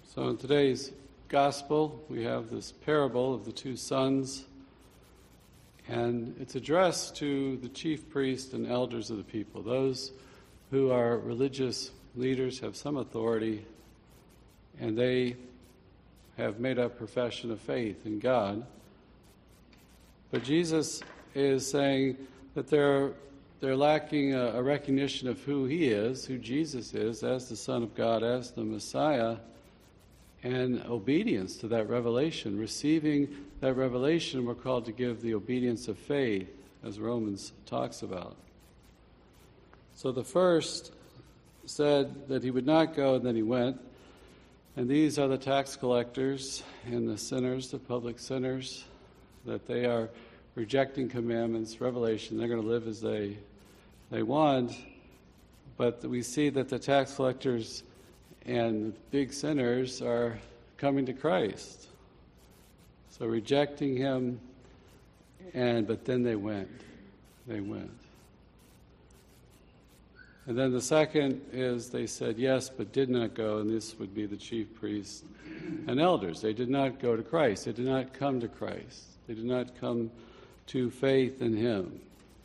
So in today's gospel, we have this parable of the two sons, and it's addressed to the chief priest and elders of the people, those who are religious leaders, have some authority, and they have made a profession of faith in God. But Jesus is saying that they're lacking a recognition of who he is, who Jesus is, as the Son of God, as the Messiah, and obedience to that revelation. Receiving that revelation, we're called to give the obedience of faith, as Romans talks about. So the first said that he would not go, and then he went. And these are the tax collectors and the sinners, the public sinners, that they are rejecting commandments, revelation. They're going to live as they want. But we see that the tax collectors and the big sinners are coming to Christ. So rejecting him, but then they went. They went. And then the second is they said yes, but did not go, and this would be the chief priests and elders. They did not go to Christ. They did not come to Christ. They did not come to faith in him.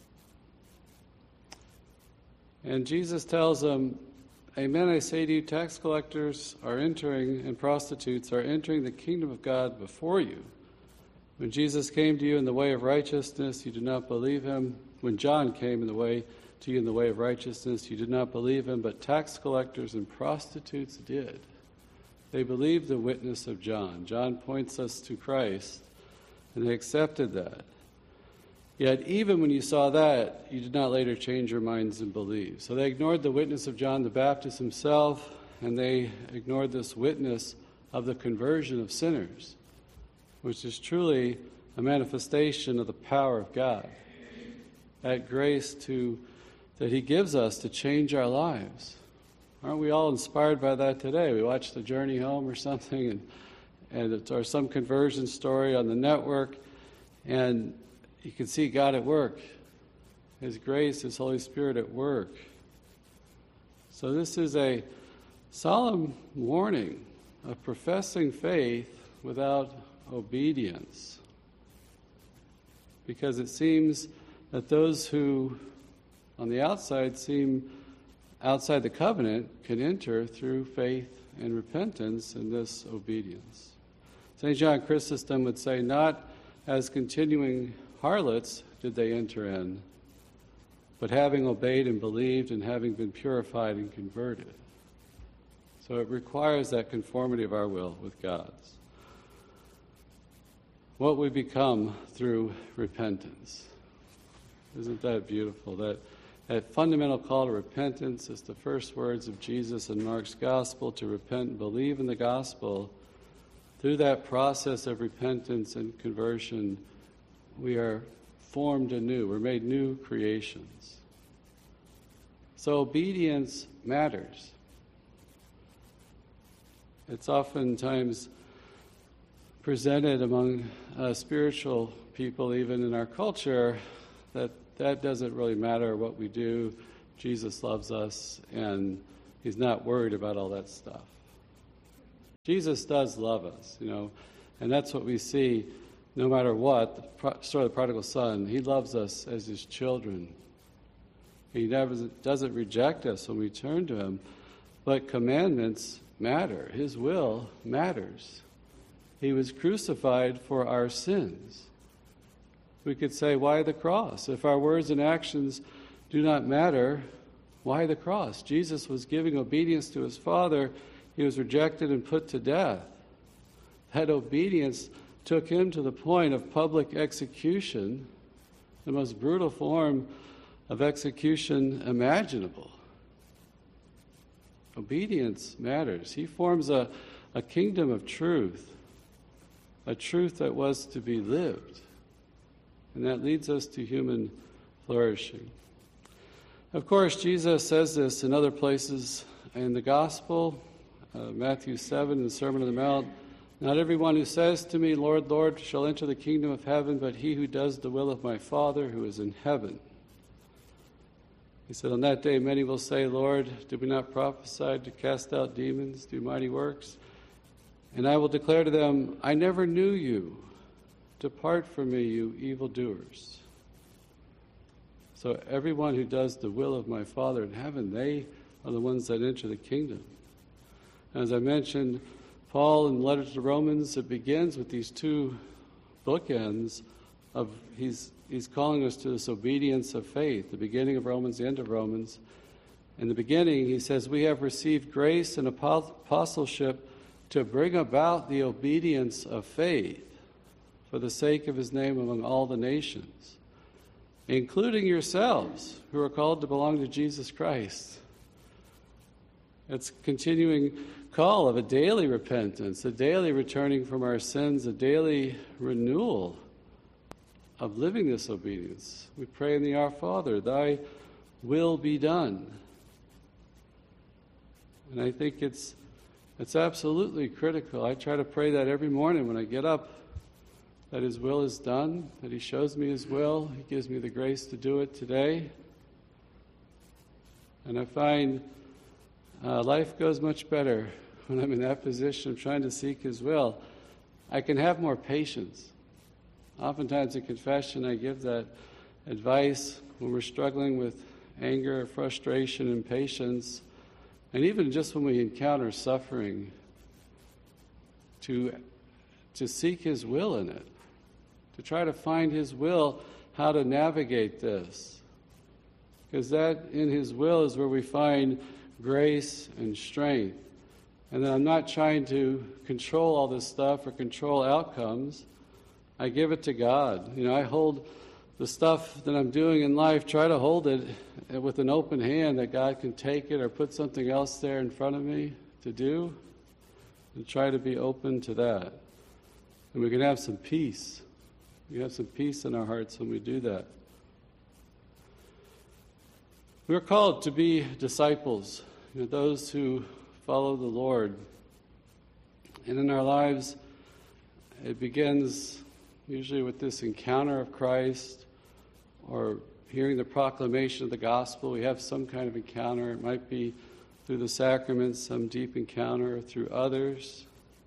And Jesus tells them, "Amen, I say to you, tax collectors are entering, and prostitutes are entering the kingdom of God before you. When Jesus came to you in the way of righteousness, you did not believe him. When John came to you in the way of righteousness, you did not believe him, but tax collectors and prostitutes did." They believed the witness of John. John points us to Christ, and they accepted that. Yet even when you saw that, you did not later change your minds and believe. So they ignored the witness of John the Baptist himself, and they ignored this witness of the conversion of sinners, which is truly a manifestation of the power of God, that grace that he gives us to change our lives. Aren't we all inspired by that today? We watch The Journey Home or something, or some conversion story on the network, and you can see God at work, his grace, his Holy Spirit at work. So this is a solemn warning of professing faith without obedience, because it seems that those who on the outside seem outside the covenant can enter through faith and repentance in this obedience. St. John Chrysostom would say, not as continuing harlots did they enter in, but having obeyed and believed and having been purified and converted. So it requires that conformity of our will with God's. What we become through repentance. Isn't that beautiful? That fundamental call to repentance is the first words of Jesus in Mark's Gospel, to repent and believe in the gospel. Through that process of repentance and conversion, we are formed anew. We're made new creations. So obedience matters. It's oftentimes presented among spiritual people, even in our culture, that doesn't really matter what we do. Jesus loves us, and he's not worried about all that stuff. Jesus does love us, and that's what we see no matter what. The story of the prodigal son, he loves us as his children. He never doesn't reject us when we turn to him, but commandments matter. His will matters. He was crucified for our sins. We could say, why the cross? If our words and actions do not matter, why the cross? Jesus was giving obedience to his Father. He was rejected and put to death. That obedience took him to the point of public execution, the most brutal form of execution imaginable. Obedience matters. He forms a kingdom of truth, a truth that was to be lived. And that leads us to human flourishing. Of course, Jesus says this in other places in the Gospel, Matthew 7, the Sermon on the Mount. Not everyone who says to me, Lord, Lord, shall enter the kingdom of heaven, but he who does the will of my Father who is in heaven. He said, on that day many will say, Lord, did we not prophesy to cast out demons, do mighty works And I will declare to them, I never knew you. Depart from me, you evildoers. So everyone who does the will of my Father in heaven, they are the ones that enter the kingdom. As I mentioned, Paul in the letter to the Romans, it begins with these two bookends of he's calling us to this obedience of faith, the beginning of Romans, the end of Romans. In the beginning, he says, we have received grace and apostleship to bring about the obedience of faith for the sake of his name among all the nations, including yourselves, who are called to belong to Jesus Christ. It's a continuing call of a daily repentance, a daily returning from our sins, a daily renewal of living this obedience. We pray in the Our Father, thy will be done. And I think it's absolutely critical. I try to pray that every morning when I get up, that his will is done, that he shows me his will, he gives me the grace to do it today. And I find life goes much better when I'm in that position of trying to seek his will. I can have more patience. Oftentimes in confession I give that advice when we're struggling with anger, frustration, impatience, and even just when we encounter suffering, to seek his will in it, to try to find his will, how to navigate this. Because that in his will is where we find grace and strength. And then I'm not trying to control all this stuff or control outcomes. I give it to God. I hold the stuff that I'm doing in life, try to hold it with an open hand that God can take it or put something else there in front of me to do, and try to be open to that. And we can have some peace. We have some peace in our hearts when we do that. We're called to be disciples, those who follow the Lord. And in our lives, it begins usually with this encounter of Christ or hearing the proclamation of the gospel. We have some kind of encounter. It might be through the sacraments, some deep encounter, or through others.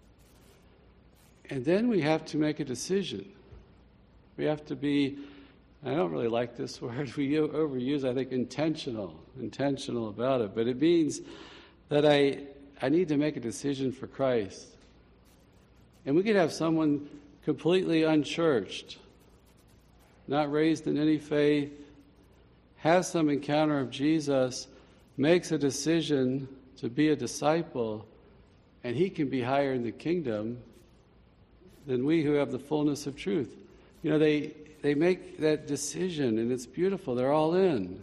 And then we have to make a decision. We have to be, I don't really like this word, we overuse, I think, intentional about it. But it means that I need to make a decision for Christ. And we could have someone completely unchurched, not raised in any faith, has some encounter of Jesus, makes a decision to be a disciple, and he can be higher in the kingdom than we who have the fullness of truth. They make that decision, and it's beautiful. They're all in.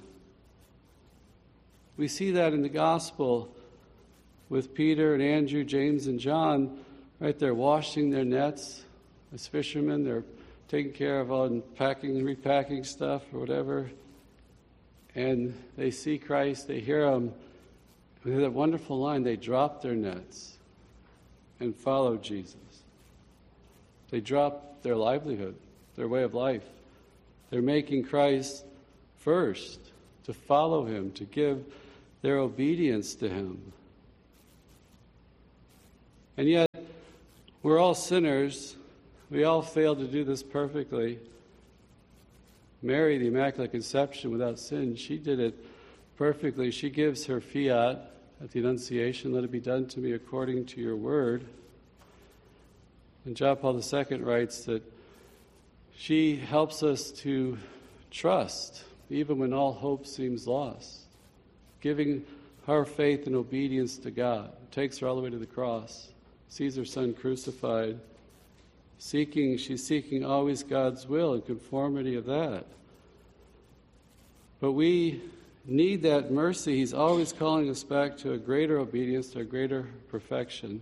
We see that in the gospel with Peter and Andrew, James and John, right there washing their nets as fishermen. They're taking care of all packing and repacking stuff or whatever. And they see Christ, they hear him. They have that wonderful line, they drop their nets and follow Jesus. They drop their livelihood, their way of life. They're making Christ first, to follow him, to give their obedience to him. And yet, we're all sinners. We all fail to do this perfectly. Mary, the Immaculate Conception without sin, she did it perfectly. She gives her fiat at the Annunciation, let it be done to me according to your word. And John Paul II writes that she helps us to trust, even when all hope seems lost, giving her faith and obedience to God. It takes her all the way to the cross, sees her son crucified, she's seeking always God's will and conformity of that. But we need that mercy. He's always calling us back to a greater obedience, to a greater perfection.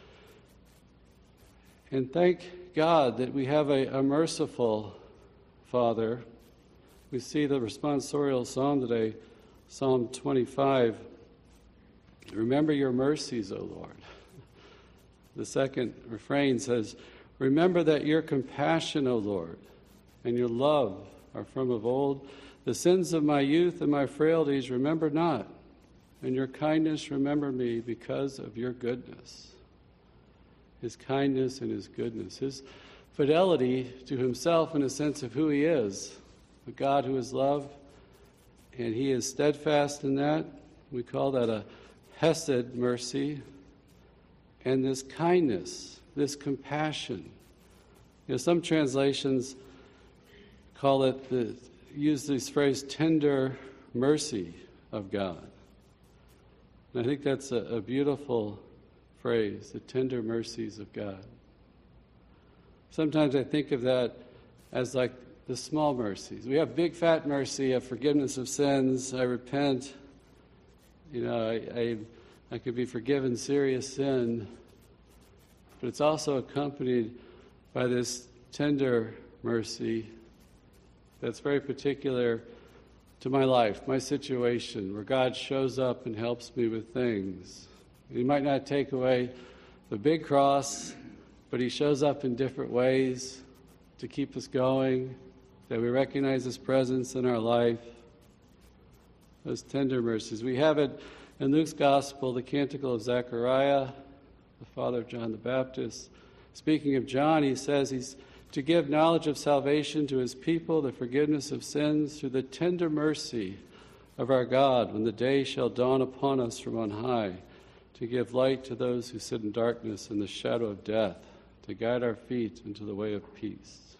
And thank God that we have a merciful Father. We see the responsorial psalm today, Psalm 25. Remember your mercies, O Lord. The second refrain says, remember that your compassion, O Lord, and your love are from of old. The sins of my youth and my frailties remember not, and your kindness remember me because of your goodness. his kindness and his goodness, his fidelity to himself in a sense of who he is, a God who is love, and he is steadfast in that. We call that a hesed mercy, and this kindness, this compassion. Some translations call it, use this phrase, tender mercy of God. And I think that's a beautiful phrase, the tender mercies of God. Sometimes I think of that as like the small mercies. We have big fat mercy of forgiveness of sins. I repent. I could be forgiven serious sin. But it's also accompanied by this tender mercy that's very particular to my life, my situation, where God shows up and helps me with things. He might not take away the big cross, but he shows up in different ways to keep us going, that we recognize his presence in our life. Those tender mercies. We have it in Luke's Gospel, the Canticle of Zechariah, the father of John the Baptist. Speaking of John, he says he's to give knowledge of salvation to his people, the forgiveness of sins, through the tender mercy of our God, when the day shall dawn upon us from on high, to give light to those who sit in darkness and the shadow of death, to guide our feet into the way of peace.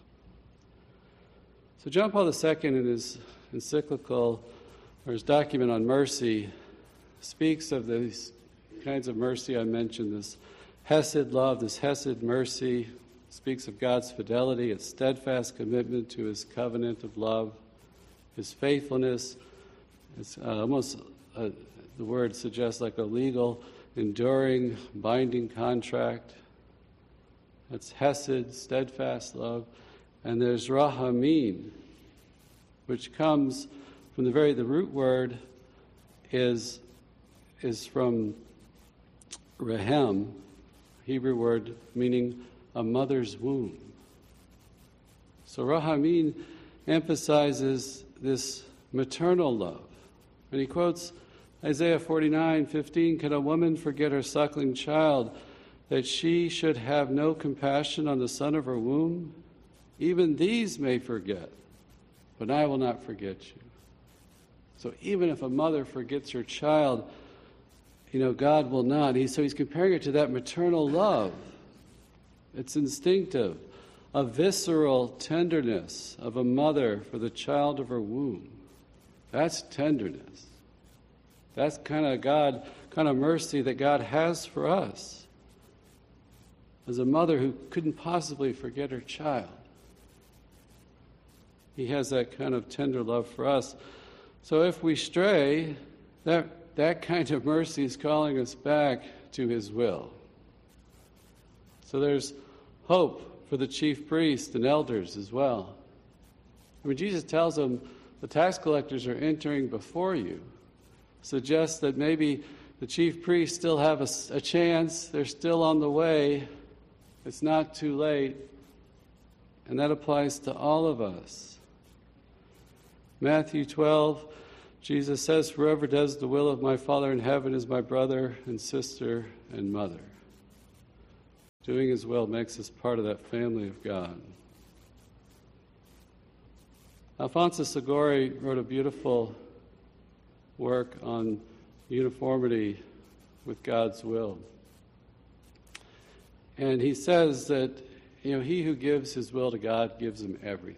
So John Paul II, in his encyclical, or his document on mercy, speaks of these kinds of mercy I mentioned, this hesed love, this hesed mercy, speaks of God's fidelity, its steadfast commitment to his covenant of love, his faithfulness. It's almost, the word suggests like a legal, enduring, binding contract. That's hesed, steadfast love. And there's rahamim, which comes from the root word is from rahem, Hebrew word meaning a mother's womb. So rahamim emphasizes this maternal love. And he quotes Isaiah 49:15, "Can a woman forget her suckling child, that she should have no compassion on the son of her womb? Even these may forget, but I will not forget you." So even if a mother forgets her child, God will not. So he's comparing it to that maternal love. It's instinctive, a visceral tenderness of a mother for the child of her womb. That's tenderness. That's kind of mercy that God has for us. As a mother who couldn't possibly forget her child, he has that kind of tender love for us. So if we stray, that kind of mercy is calling us back to his will. So there's hope for the chief priest and elders as well. Jesus tells them the tax collectors are entering before you, suggests that maybe the chief priests still have a chance, they're still on the way, it's not too late, and that applies to all of us. Matthew 12, Jesus says, "Whoever does the will of my Father in heaven is my brother and sister and mother." Doing his will makes us part of that family of God. Alfonso Seguri wrote a beautiful work on uniformity with God's will. And he says that, he who gives his will to God gives him everything.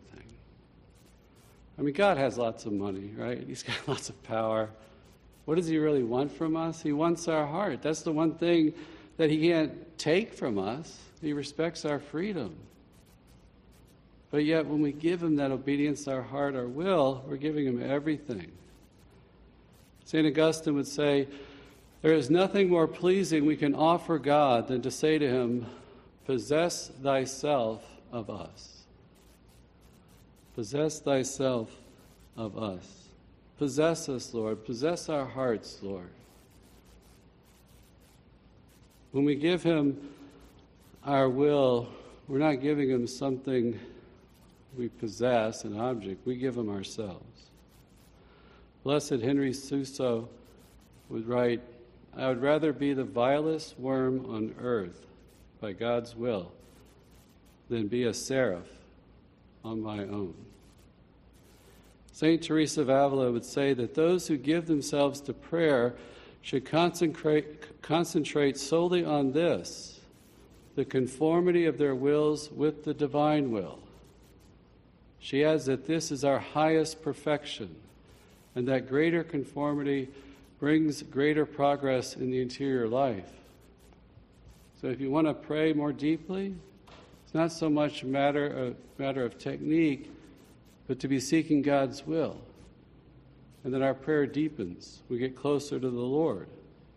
God has lots of money, right? He's got lots of power. What does he really want from us? He wants our heart. That's the one thing that he can't take from us. He respects our freedom. But yet when we give him that obedience, our heart, our will, we're giving him everything. St. Augustine would say, there is nothing more pleasing we can offer God than to say to him, "Possess thyself of us." Possess thyself of us. Possess us, Lord. Possess our hearts, Lord. When we give him our will, we're not giving him something we possess, an object. We give him ourselves. Blessed Henry Suso would write, "I would rather be the vilest worm on earth by God's will than be a seraph on my own. St. Teresa of Avila would say that those who give themselves to prayer should concentrate solely on this, the conformity of their wills with the divine will. She adds that this is our highest perfection, and that greater conformity brings greater progress in the interior life. So if you want to pray more deeply, it's not so much a matter of technique, but to be seeking God's will. And then our prayer deepens. We get closer to the Lord.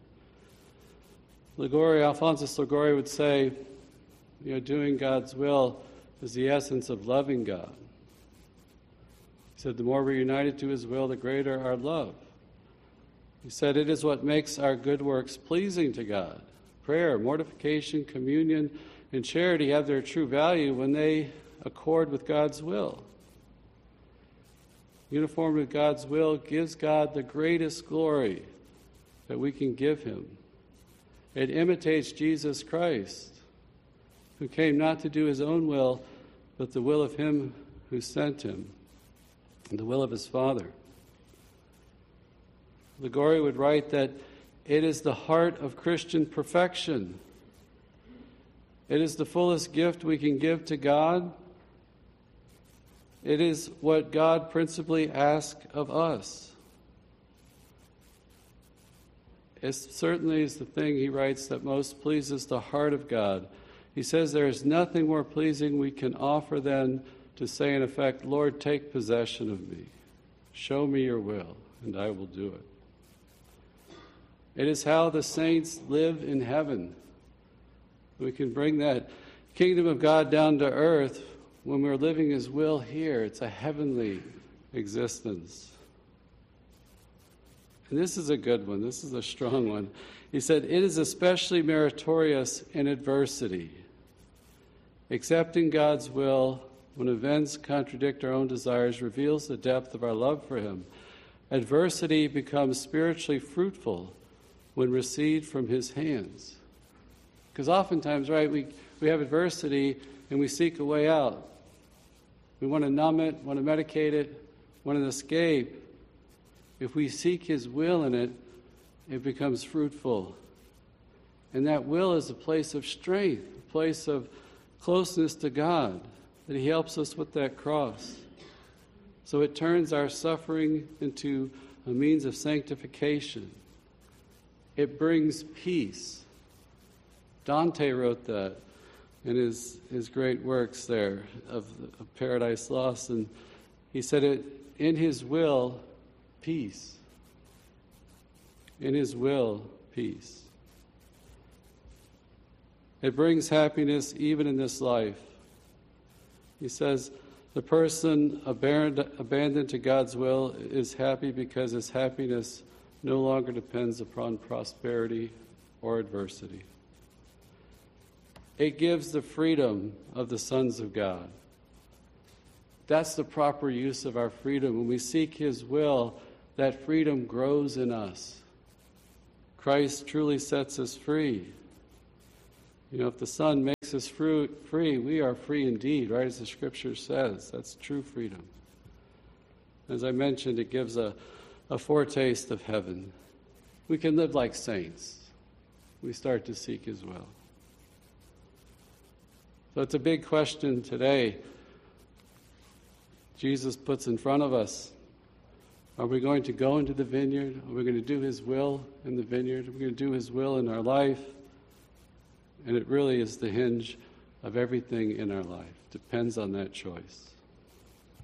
Alphonsus Liguori would say, doing God's will is the essence of loving God. He said, the more we're united to his will, the greater our love. He said, it is what makes our good works pleasing to God. Prayer, mortification, communion, and charity have their true value when they accord with God's will. Uniformity with God's will gives God the greatest glory that we can give him. It imitates Jesus Christ, who came not to do his own will, but the will of him who sent him, and the will of his Father. Liguori would write that it is the heart of Christian perfection. It is the fullest gift we can give to God. It is what God principally asks of us. It certainly is the thing, he writes, that most pleases the heart of God. He says there is nothing more pleasing we can offer than to say, in effect, Lord, take possession of me. Show me your will, and I will do it. It is how the saints live in heaven. We can bring that kingdom of God down to earth when we're living his will here. It's a heavenly existence. And this is a good one. This is a strong one. He said, it is especially meritorious in adversity. Accepting God's will when events contradict our own desires reveals the depth of our love for him. Adversity becomes spiritually fruitful when received from his hands. Because oftentimes, right, we have adversity and we seek a way out. We want to numb it, want to medicate it, want an escape. If we seek his will in it, it becomes fruitful. And that will is a place of strength, a place of closeness to God, that he helps us with that cross. So it turns our suffering into a means of sanctification. It brings peace. Dante wrote that in his great works there of Paradise Lost, and he said it in his will, peace. In his will, peace. It brings happiness even in this life. He says, the person abandoned to God's will is happy because his happiness no longer depends upon prosperity or adversity. It gives the freedom of the sons of God. That's the proper use of our freedom. When we seek his will, that freedom grows in us. Christ truly sets us free. If the Son makes us free, we are free indeed, right, as the Scripture says. That's true freedom. As I mentioned, it gives a foretaste of heaven. We can live like saints. We start to seek his will. So it's a big question today. Jesus puts in front of us. Are we going to go into the vineyard? Are we going to do his will in the vineyard? Are we going to do his will in our life? And it really is the hinge of everything in our life. Depends on that choice.